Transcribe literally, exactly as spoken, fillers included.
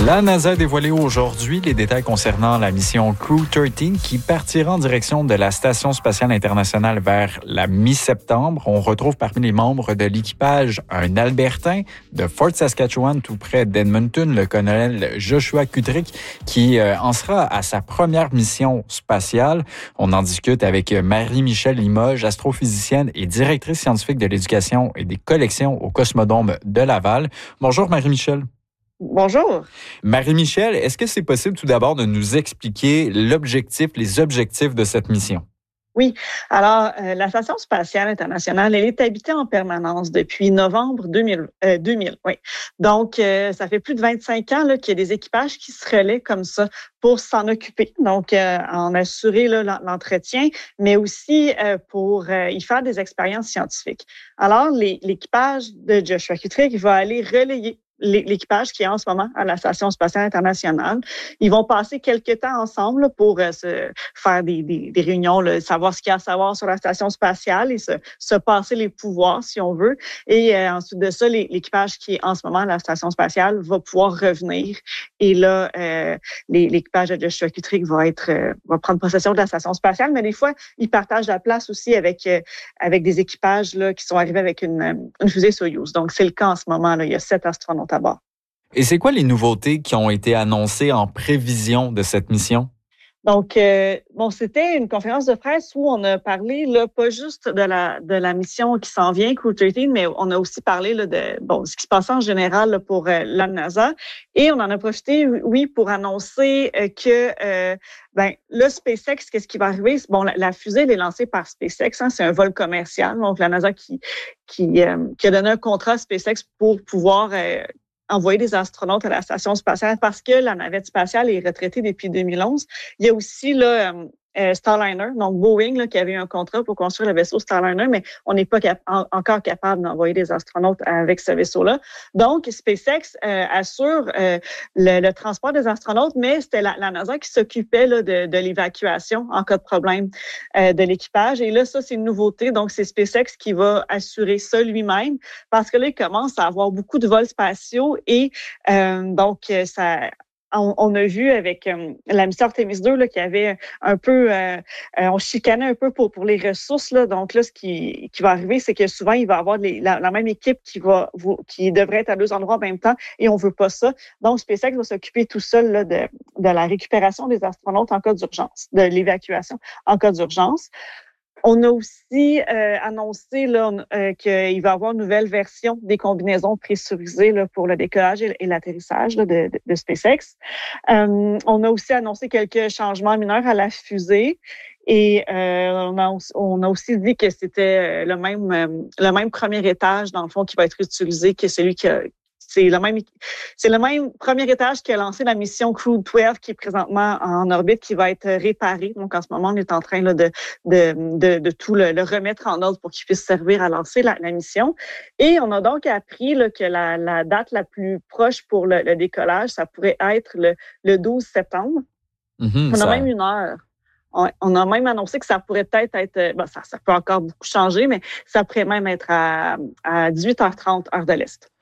La NASA a dévoilé aujourd'hui les détails concernant la mission Crew treize qui partira en direction de la Station spatiale internationale vers la mi-septembre. On retrouve parmi les membres de l'équipage un Albertain de Fort Saskatchewan, tout près d'Edmonton, le colonel Joshua Kutrick, qui euh, en sera à sa première mission spatiale. On en discute avec Marie-Michèle Limoges, astrophysicienne et directrice scientifique de l'éducation et des collections au Cosmodome de Laval. Bonjour Marie-Michèle. Bonjour. Marie-Michèle, est-ce que c'est possible tout d'abord de nous expliquer l'objectif, les objectifs de cette mission? Oui. Alors, euh, la Station spatiale internationale, elle est habitée en permanence depuis novembre deux mille. Euh, deux mille, oui. Donc, euh, ça fait plus de vingt-cinq ans là, qu'il y a des équipages qui se relaient comme ça pour s'en occuper, donc euh, en assurer là, l'entretien, mais aussi euh, pour euh, y faire des expériences scientifiques. Alors, les, l'équipage de Joshua Kutrick va aller relayer l'équipage qui est en ce moment à la Station spatiale internationale. Ils vont passer quelques temps ensemble pour euh, se faire des, des, des réunions, là, savoir ce qu'il y a à savoir sur la Station spatiale et se, se passer les pouvoirs, si on veut. Et euh, ensuite de ça, les, l'équipage qui est en ce moment à la Station spatiale va pouvoir revenir. Et là, euh, les, l'équipage de Joshua Kutrick va être euh, va prendre possession de la Station spatiale, mais des fois, ils partagent la place aussi avec euh, avec des équipages là qui sont arrivés avec une, une fusée Soyouz. Donc, c'est le cas en ce moment. Là, il y a sept astronautes à bord. Et c'est quoi les nouveautés qui ont été annoncées en prévision de cette mission? Donc, euh, bon, c'était une conférence de presse où on a parlé là pas juste de la de la mission qui s'en vient, Crew treize, mais on a aussi parlé là, de bon ce qui se passait en général là, pour euh, la NASA. Et on en a profité, oui, pour annoncer euh, que euh, ben le SpaceX, qu'est-ce qui va arriver? Bon, la, la fusée elle est lancée par SpaceX, hein, c'est un vol commercial, donc la NASA qui qui euh, qui a donné un contrat à SpaceX pour pouvoir euh, envoyer des astronautes à la Station spatiale parce que la navette spatiale est retraitée depuis deux mille onze. Il y a aussi là, euh, Starliner, donc Boeing, là, qui avait un contrat pour construire le vaisseau Starliner, mais on n'est pas cap- en- encore capable d'envoyer des astronautes avec ce vaisseau-là. Donc, SpaceX euh, assure euh, le, le transport des astronautes, mais c'était la, la NASA qui s'occupait là, de, de l'évacuation en cas de problème euh, de l'équipage. Et là, ça, c'est une nouveauté. Donc, c'est SpaceX qui va assurer ça lui-même parce que là, il commence à avoir beaucoup de vols spatiaux et euh, donc, ça... On, on a vu avec euh, la mission Artemis deux là, qu'il y avait un peu, euh, euh, on chicanait un peu pour pour les ressources là. Donc là, ce qui qui va arriver, c'est que souvent il va y avoir les, la, la même équipe qui va qui devrait être à deux endroits en même temps, et on veut pas ça. Donc SpaceX va s'occuper tout seul là, de de la récupération des astronautes en cas d'urgence, de l'évacuation en cas d'urgence. On a aussi euh, annoncé là, euh, qu'il va y avoir une nouvelle version des combinaisons pressurisées là, pour le décollage et, et l'atterrissage là, de, de, de SpaceX. Euh, on a aussi annoncé quelques changements mineurs à la fusée. Et euh, on, a, on a aussi dit que c'était le même, euh, le même premier étage, dans le fond, qui va être utilisé que celui qui a, C'est le même, c'est le même premier étage qui a lancé la mission Crew douze qui est présentement en orbite, qui va être réparé. Donc, en ce moment, on est en train là, de, de, de, de tout le, le remettre en ordre pour qu'il puisse servir à lancer la, la mission. Et on a donc appris là, que la, la date la plus proche pour le, le décollage, ça pourrait être le, le douze septembre. Mm-hmm, on a ça... même une heure. On a même annoncé que ça pourrait peut-être être, ben ça, ça peut encore beaucoup changer, mais ça pourrait même être à, à dix-huit heures trente, heure de l'Est.